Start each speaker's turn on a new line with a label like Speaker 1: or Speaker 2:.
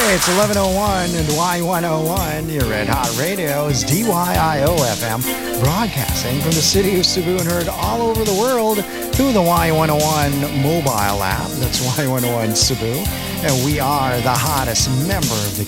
Speaker 1: It's 11:01 and Y101. Your Red Hot Radio is DYIO FM, broadcasting from the city of Cebu and heard all over the world through the Y101 mobile app. That's Y101 Cebu. And we are the hottest member of the